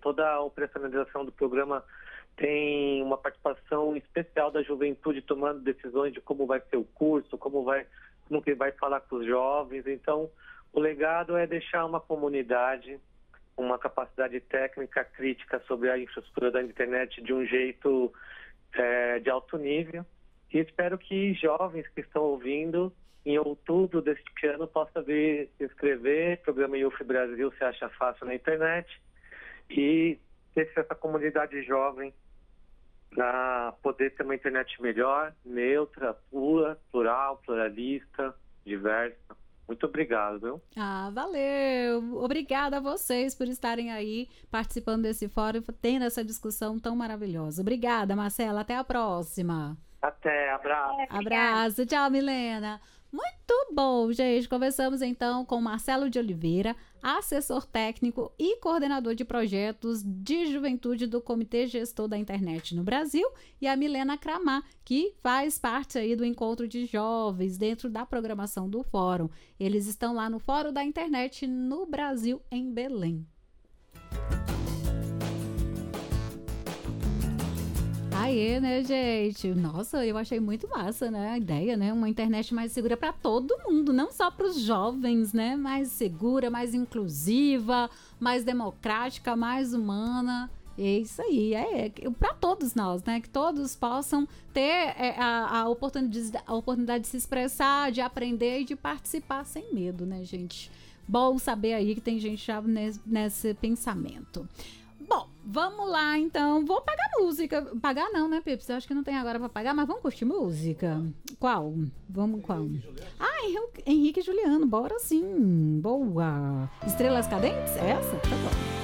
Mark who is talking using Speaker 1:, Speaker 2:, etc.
Speaker 1: toda a operacionalização do programa tem uma participação especial da juventude tomando decisões de como vai ser o curso, como que vai falar com os jovens. Então, o legado é deixar uma comunidade, uma capacidade técnica crítica sobre a infraestrutura da internet de um jeito de alto nível. E espero que jovens que estão ouvindo, em outubro deste ano, possam vir se inscrever. O programa IUF Brasil se acha fácil na internet. E ter essa comunidade jovem para poder ter uma internet melhor, neutra, pura, plural, pluralista, diversa. Muito obrigado, viu?
Speaker 2: Valeu! Obrigada a vocês por estarem aí participando desse fórum, tendo essa discussão tão maravilhosa. Obrigada, Marcela. Até a próxima.
Speaker 1: Até, abraço.
Speaker 2: Abraço. Tchau, Milena. Muito bom, gente. Conversamos então com Marcelo de Oliveira, assessor técnico e coordenador de projetos de juventude do Comitê Gestor da Internet no Brasil, e a Milena Kramar, que faz parte aí do encontro de jovens dentro da programação do fórum. Eles estão lá no Fórum da Internet no Brasil, em Belém. Aí, né, gente? Nossa, eu achei muito massa, né? A ideia, né? Uma internet mais segura para todo mundo, não só para os jovens, né? Mais segura, mais inclusiva, mais democrática, mais humana. É isso aí, para todos nós, né? Que todos possam ter a oportunidade de se expressar, de aprender e de participar sem medo, né, gente? Bom saber aí que tem gente já nesse pensamento. Bom, vamos lá então. Vou pagar música. Pagar não, né, Pips? Eu acho que não tem agora pra pagar, mas vamos curtir música. Qual? Vamos qual? Henrique e Juliano, bora sim. Boa. Estrelas Cadentes? Essa? Tá bom.